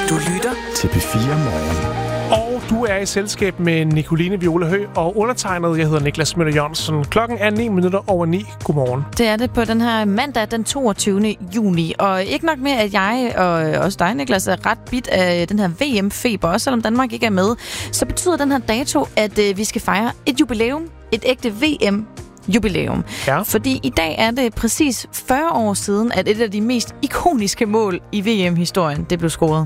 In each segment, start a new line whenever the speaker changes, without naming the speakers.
Du lytter
til P4 Morgen.
Og du er i selskab med Nicoline Viola Høgh og undertegnet. Jeg hedder Niklas Møller Jørgensen. Klokken er 9:09. Godmorgen.
Det er det på den her mandag den 22. juni. Og ikke nok med, at jeg og også dig, Niklas, er ret bit af den her VM-feber, også selvom Danmark ikke er med, så betyder den her dato, at vi skal fejre et jubilæum. Et ægte VM-jubilæum.
Ja.
Fordi i dag er det præcis 40 år siden, at et af de mest ikoniske mål i VM-historien, det blev scoret.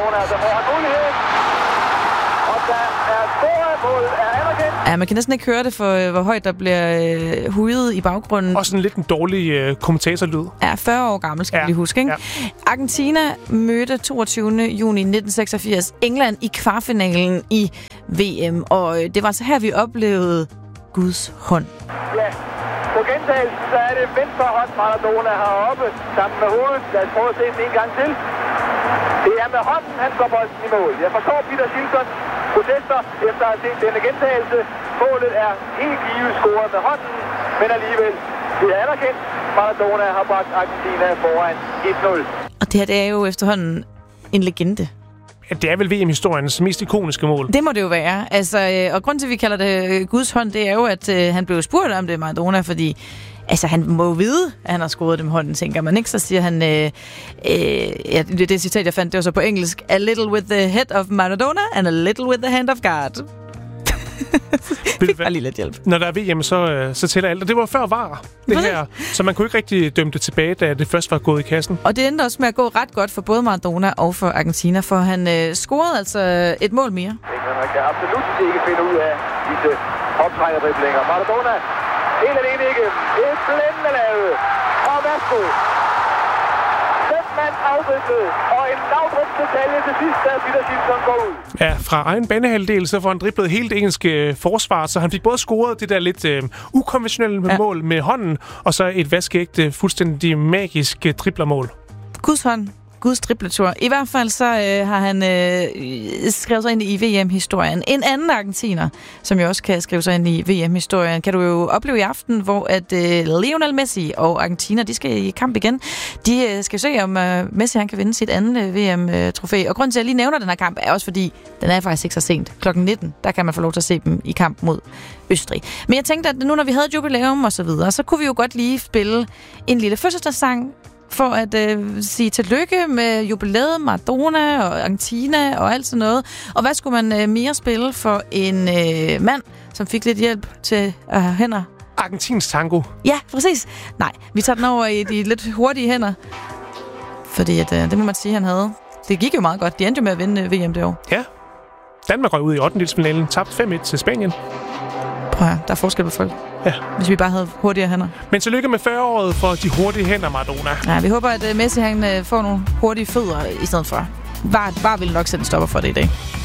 Ja, man kan næsten ikke høre det, for hvor højt der bliver hujet i baggrunden.
Og sådan lidt en dårlig kommentatorlyd.
Ja, 40 år gammel, skal vi lige huske, ikke? Ja. Argentina mødte 22. juni 1986 England i kvartfinalen i VM. Og det var så her, vi oplevede Guds hånd.
Ja, på gentagelsen, så er det venstre hånd, Maradona har oppe sammen med hovedet. Lad os prøve at se den en gang til. Det er med hånden, han slår bolden i mål. Jeg forstår Peter Shilton protester efter at have set denne gentagelse. Målet er helt givet scoret med hånden, men alligevel, det er anerkendt. Maradona har bragt Argentina foran 1-0.
Og det her, det er jo efterhånden en legende.
Ja, det er vel VM-historiens mest ikoniske mål.
Det må det jo være. Altså, og grunden til, at vi kalder det Guds hånd, det er jo, at han blev spurgt om det, Maradona, fordi altså, han må jo vide, at han har scoret det med hånden, tænker man ikke. Så siger han, ja, det citat, jeg fandt, det var så på engelsk, a little with the head of Maradona and a little with the hand of God. Fik bare lige lidt hjælp.
Når der er VM, så tæller alt. Og det var før VAR, det her. Så man kunne ikke rigtig dømme det tilbage, da det først var gået i kassen.
Og det endte også med at gå ret godt for både Maradona og for Argentina, for han scorede altså et mål mere.
Man kan absolut ikke finde ud af disse optrækkerdriblinger. Maradona, helt alene ikke. Et blændende lavet. Og værsgo. 5 mand afdriblet. Og en lavdrumt detalje til sidst, da Peter Shilton går ud.
Ja, fra egen banehalvdel, så får han driblet hele det engelske forsvar, så han fik både scoret det der lidt ukonventionelle mål med hånden, og så et vaskeægte, fuldstændig magisk driblermål.
Guds hånd. Guds dribletur. I hvert fald så har han skrevet sig ind i VM-historien. En anden argentiner, som jo også kan skrive sig ind i VM-historien, kan du jo opleve i aften, hvor at Lionel Messi og Argentina, de skal i kamp igen. De skal se, om Messi han kan vinde sit andet VM-trofæ. Og grunden til, at jeg lige nævner den her kamp, er også fordi, den er faktisk ikke så sent. Klokken 19, der kan man få lov til at se dem i kamp mod Østrig. Men jeg tænkte, at nu når vi havde et jubilæum og så videre, så kunne vi jo godt lige spille en lille fødselsdagssang for at sige tillykke med jubilæet, Maradona og Argentina og alt sådan noget. Og hvad skulle man mere spille for en mand, som fik lidt hjælp til at have hænder?
Argentins tango.
Ja, præcis. Nej, vi tager den over i de lidt hurtige hænder. Fordi at, det må man sige, han havde. Det gik jo meget godt. De endte jo med at vinde VM det år.
Ja. Danmark røg ud i 8. Tabt 5-1 til Spanien.
Prøv at, der er forskel på folk.
Ja.
Hvis vi bare havde hurtigere hænder.
Men tillykke med 40-året for de hurtige hænder, Maradona.
Ja, vi håber, at Messi han får nogle hurtige fødder i stedet for. Var vil nok sætte en stopper for det i dag.